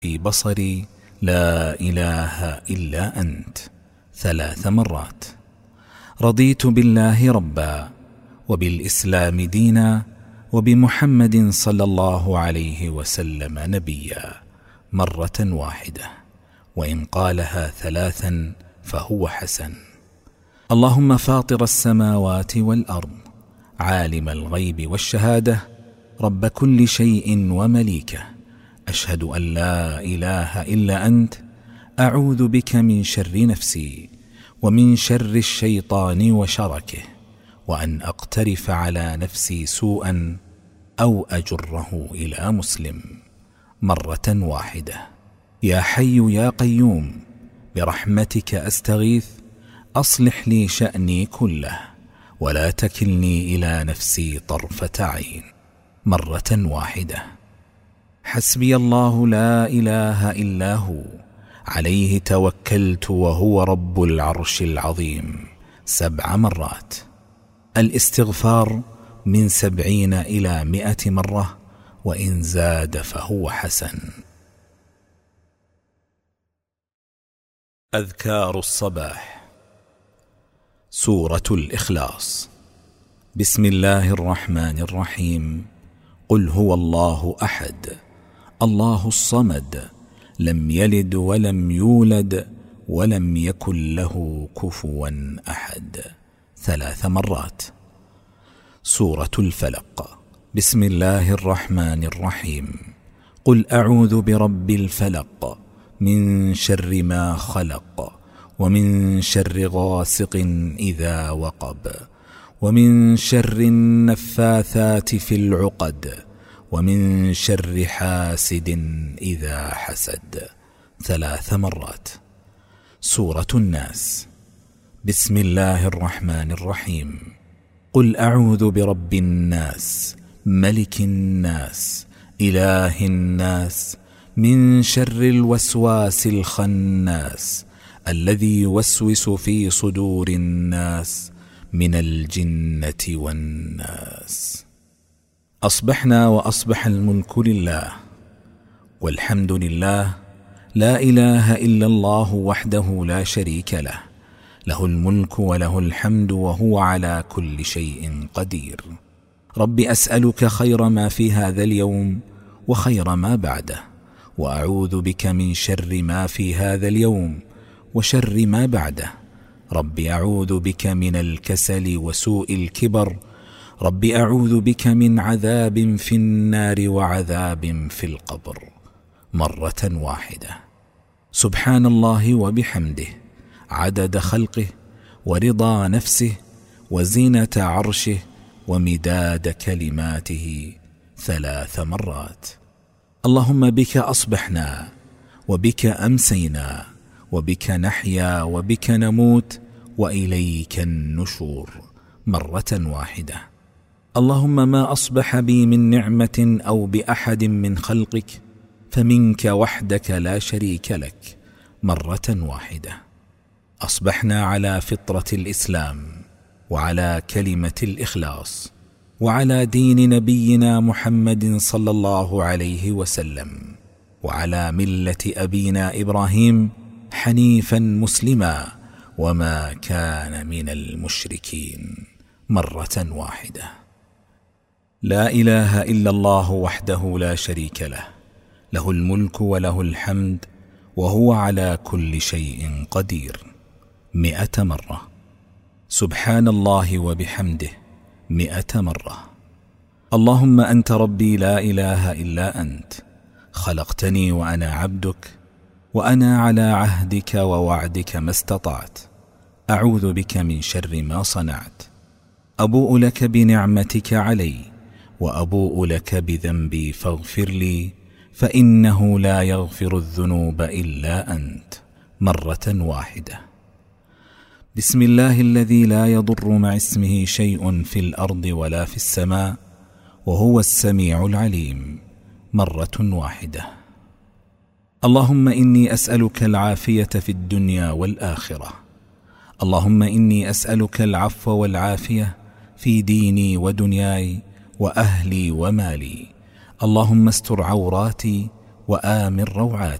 في بصري لا إله إلا أنت 3 مرات. رضيت بالله ربا وبالإسلام دينا وبمحمد صلى الله عليه وسلم نبيا مرة واحدة، وإن قالها 3 فهو حسن. اللهم فاطر السماوات والأرض، عالم الغيب والشهادة، رب كل شيء ومليكه، أشهد أن لا إله إلا أنت، أعوذ بك من شر نفسي ومن شر الشيطان وشركه، وأن أقترف على نفسي سوءا أو أجره إلى مسلم مرة واحدة. يا حي يا قيوم برحمتك أستغيث، أصلح لي شأني كله ولا تكلني إلى نفسي طرفة عين مرة واحدة. حسبي الله لا إله إلا هو، عليه توكلت وهو رب العرش العظيم 7 مرات. الاستغفار من 70 إلى 100 مرة، وإن زاد فهو حسن. أذكار الصباح. سورة الإخلاص. بسم الله الرحمن الرحيم. قل هو الله أحد الله الصمد، لم يلد ولم يولد ولم يكن له كفوا أحد 3 مرات. سورة الفلق. بسم الله الرحمن الرحيم. قل أعوذ برب الفلق من شر ما خلق، ومن شر غاسق إذا وقب، ومن شر النفاثات في العقد، ومن شر حاسد إذا حسد 3 مرات. سورة الناس. بسم الله الرحمن الرحيم. قل أعوذ برب الناس ملك الناس إله الناس من شر الوسواس الخناس الذي يوسوس في صدور الناس من الجنة والناس. أصبحنا وأصبح الملك لله والحمد لله، لا إله إلا الله وحده لا شريك له، له الملك وله الحمد وهو على كل شيء قدير. رب أسألك خير ما في هذا اليوم وخير ما بعده، وأعوذ بك من شر ما في هذا اليوم وشر ما بعده. رب أعوذ بك من الكسل وسوء الكبر. رب أعوذ بك من عذاب في النار وعذاب في القبر مرة واحدة. سبحان الله وبحمده عدد خلقه ورضا نفسه وزينة عرشه ومداد كلماته 3 مرات. اللهم بك أصبحنا وبك أمسينا وبك نحيا وبك نموت وإليك النشور مرة واحدة. اللهم ما أصبح بي من نعمة أو بأحد من خلقك فمنك وحدك لا شريك لك مرة واحدة. أصبحنا على فطرة الإسلام وعلى كلمة الإخلاص وعلى دين نبينا محمد صلى الله عليه وسلم وعلى ملة أبينا إبراهيم حنيفا مسلما وما كان من المشركين مرة واحدة. لا إله إلا الله وحده لا شريك له، له الملك وله الحمد وهو على كل شيء قدير 100 مرة. سبحان الله وبحمده 100 مرة. اللهم أنت ربي لا إله إلا أنت، خلقتني وأنا عبدك، وأنا على عهدك ووعدك ما استطعت. أعوذ بك من شر ما صنعت. أبوء لك بنعمتك علي وأبوء لك بذنبي فاغفر لي، فإنه لا يغفر الذنوب إلا أنت مرة واحدة. بسم الله الذي لا يضر مع اسمه شيء في الأرض ولا في السماء وهو السميع العليم مرة واحدة. اللهم إني أسألك العافية في الدنيا والآخرة. اللهم إني أسألك العفو والعافية في ديني ودنياي وأهلي ومالي. اللهم استر عوراتي وآمن روعاته.